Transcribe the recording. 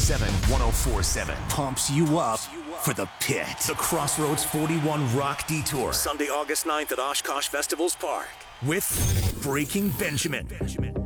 97 1047 pumps you up for the pit. The Crossroads 41 Rock Detour. Sunday, August 9th at Oshkosh Festivals Park with Breaking Benjamin.